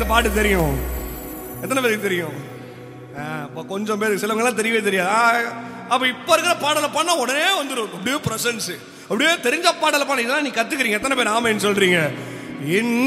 பாட்டு தெரியும்? எத்தனை பேருக்கு தெரியும்? இப்போ கொஞ்சம் பேருக்கு, சிலவங்களாம் தெரியவே தெரியாது. அப்போ இப்போ இருக்கிற பாடலை பண்ண உடனே வந்துடும் அப்படியே பிரசன்ஸ், அப்படியே தெரிஞ்ச பாடலை பண்ண. இதெல்லாம் நீ கத்துக்கிறீங்க. எத்தனை பேர் ஆமைன்னு சொல்றீங்க?